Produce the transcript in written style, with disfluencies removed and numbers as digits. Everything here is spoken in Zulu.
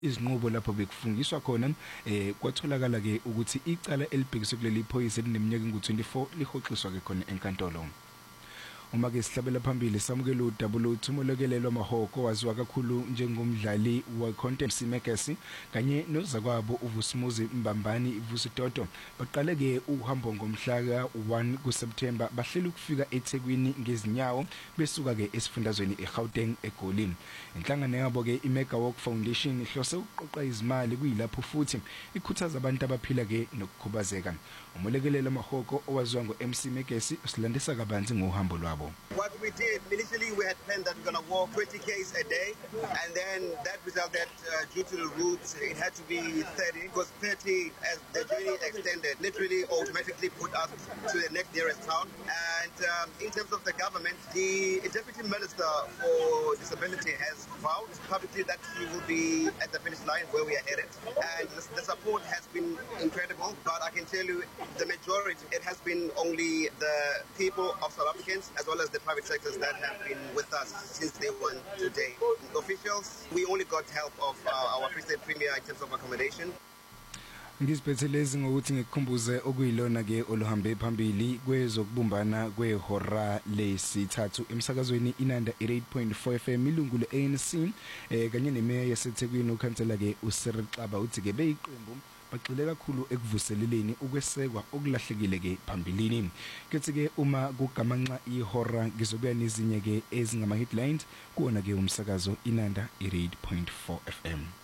izinqubo lapho bekufungiswa khona kwatholakala ke ukuthi icala elibhekiswe kuleli phoyisa elineminyaka engu-24 lihoxiswa ke khona enkantolo. Uma ke sihlabela phambili samukela uDouble Thumolekelelwa Mahoko waziwa kakhulu njengomdlali weContent Simekesi kanye nozakwabo uVusumuzi Mbambani Vusidodo baqale ke uhambo ngomhla ka-1 kuSeptember bahlela ukufika eThekwini ngezinyawo besuka ke esifundazweni eGauteng eGoli. Inhlangano yabo ke iMega Walk Foundation ihlose ukuqoqa izimali kuyilapho futhi ikhuthaza abantu abaphila ke nokukhubazeka. Umolekelelwa Mahoko owaziwa ngoMC Mekesi usilandisa kabanzi ngohambo lwabo. What we did, initially we had planned that we're going to walk 20 km a day, and then that resulted, due to the routes, it had to be 30, because 30, as the journey extended, literally automatically put us to the next nearest town. And in terms of the government, the Deputy Minister for Disability has vowed publicly that he will be at the finish line where we are headed. And the support has been incredible, but I can tell you the majority, it has been only the people of South Africans as well as the private sectors that have been with us since day one today. Officials, we only got help of our Free State Premier in terms of accommodation. Ngiziphethelezi ngokuthi ngikukhumbuze okuyilona ke oluhambe phambili kwezokubumbana kwehora lesithathu emsakazweni Inanda 88.4 FM ilungu le-ANC kanye nemeya yaseThekwini ukhansela ke uCyril Xaba uthi ke beyiqembu bagxile kakhulu ekuvuseleleni ukwesekwa okulahlekile ke phambilini. Kethi ke uma kugamanxa ihora ngizobuya nezinye ke ezingama headlines kuona ke umsakazo Inanda 88.4 FM.